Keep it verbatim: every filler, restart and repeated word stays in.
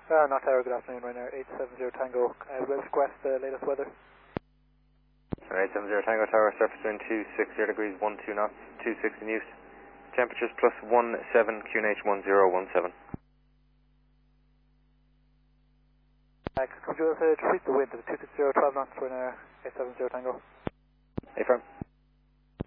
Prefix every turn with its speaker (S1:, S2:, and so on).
S1: Uh, not Tower, good afternoon, Ryanair eight seven zero Tango. Uh, we'll request the latest weather.
S2: eight seven zero Tango Tower, surface wind two sixty degrees, one two knots, two six in use. Temperatures plus one seven, Q N H one zero one seven.
S1: Uh, could you uh, treat the wind to two six zero, twelve knots, Ryanair eight seven zero Tango.
S2: A firm.